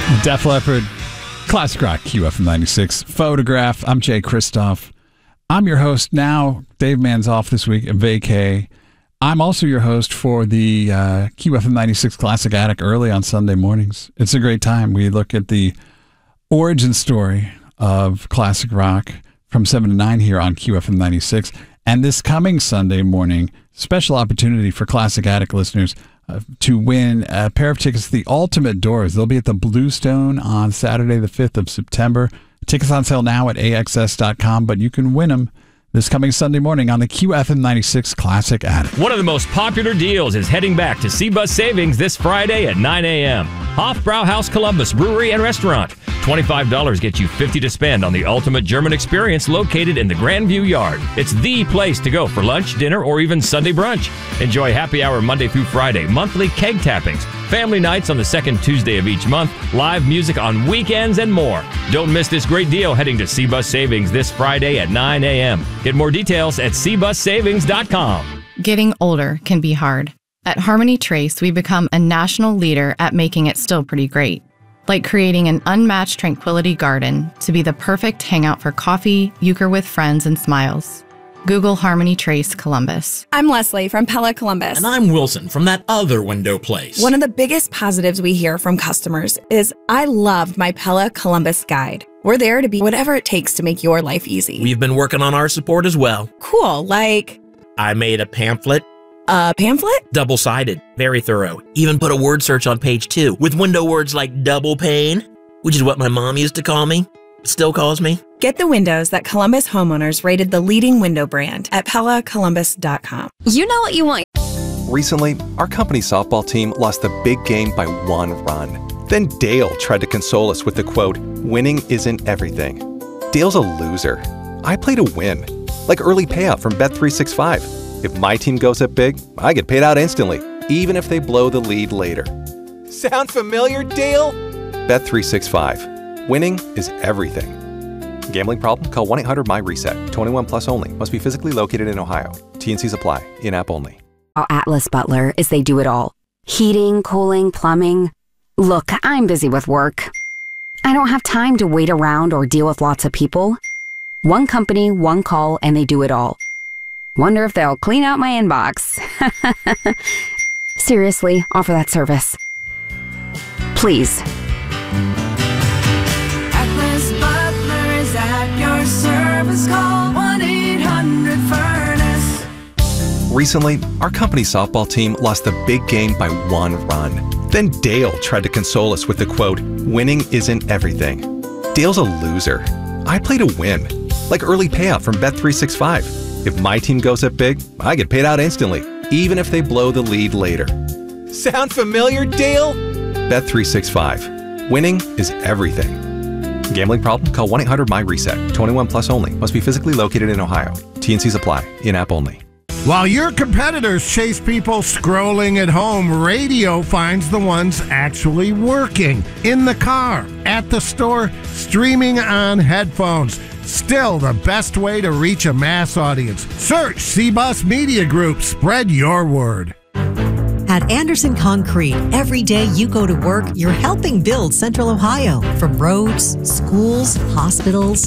Def Leppard, Classic Rock, QFM 96. Photograph. I'm Jay Kristoff. I'm your host now. Dave Mann's off this week at vacay. I'm also your host for the QFM 96 Classic Attic early on Sunday mornings. It's a great time. We look at the origin story of classic rock from 7 to 9 here on QFM 96. And this coming Sunday morning, special opportunity for Classic Attic listeners to win a pair of tickets to the Ultimate Doors. They'll be at the Bluestone on Saturday, the 5th of September. Tickets on sale now at AXS.com, but you can win them this coming Sunday morning on the QFM 96 Classic Attic. One of the most popular deals is heading back to C-Bus Savings this Friday at 9 a.m. Hofbrauhaus Columbus Brewery and Restaurant. $25 gets you $50 to spend on the ultimate German experience located in the Grandview Yard. It's the place to go for lunch, dinner, or even Sunday brunch. Enjoy happy hour Monday through Friday, monthly keg tappings, family nights on the second Tuesday of each month, live music on weekends, and more. Don't miss this great deal heading to C-Bus Savings this Friday at 9 a.m. Get more details at cbussavings.com. Getting older can be hard. At Harmony Trace, we become a national leader at making it still pretty great. Like creating an unmatched tranquility garden to be the perfect hangout for coffee, euchre with friends, and smiles. Google Harmony Trace Columbus. I'm Leslie from Pella Columbus. And I'm Wilson from that other window place. One of the biggest positives we hear from customers is, I loved my Pella Columbus guide. We're there to be whatever it takes to make your life easy. We've been working on our support as well. Cool, like... I made a pamphlet. A pamphlet? Double-sided, very thorough. Even put a word search on page 2 with window words like double pane, which is what my mom used to call me, still calls me. Get the windows that Columbus homeowners rated the leading window brand at PellaColumbus.com. You know what you want. Recently, our company softball team lost the big game by 1 run. Then Dale tried to console us with the quote, "Winning isn't everything." Dale's a loser. I play to win, like early payout from Bet365. If my team goes up big, I get paid out instantly, even if they blow the lead later. Sound familiar, Dale? Bet365. Winning is everything. Gambling problem? Call 1-800-MY-RESET. 21 plus only. Must be physically located in Ohio. T&Cs apply. In-app only. Atlas Butler is they do it all. Heating, cooling, plumbing. Look, I'm busy with work. I don't have time to wait around or deal with lots of people. One company, one call, and they do it all. Wonder if they'll clean out my inbox. Seriously, offer that service. Please. Atlas Butler is at your service. Call 1-800-FURNACE. Recently, our company softball team lost the big game by 1 run. Then Dale tried to console us with the quote, "Winning isn't everything." Dale's a loser. I play to win, like early payout from Bet365. If my team goes up big, I get paid out instantly, even if they blow the lead later. Sound familiar, Dale? Bet365. Winning is everything. Gambling problem? Call 1-800-MY-RESET. 21 plus only. Must be physically located in Ohio. T&Cs apply. In-app only. While your competitors chase people scrolling at home, radio finds the ones actually working. In the car, at the store, streaming on headphones. Still the best way to reach a mass audience. Search C-Bus Media Group. Spread your word. At Anderson Concrete, every day you go to work, you're helping build Central Ohio. From roads, schools, hospitals,